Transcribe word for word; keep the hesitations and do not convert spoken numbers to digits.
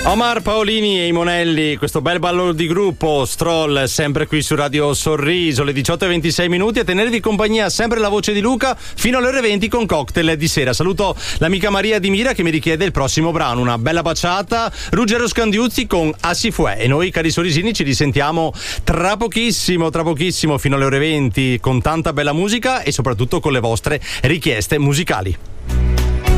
Omar Paolini e i Monelli, questo bel ballo di gruppo, Stroll, sempre qui su Radio Sorriso, le diciotto e ventisei minuti, a tenervi compagnia sempre la voce di Luca fino alle ore venti con Cocktail di sera. Saluto l'amica Maria Di Mira che mi richiede il prossimo brano, una bella baciata, Ruggero Scandiuzzi con Assi Fue, e noi cari sorisini ci risentiamo tra pochissimo, tra pochissimo fino alle ore venti con tanta bella musica e soprattutto con le vostre richieste musicali.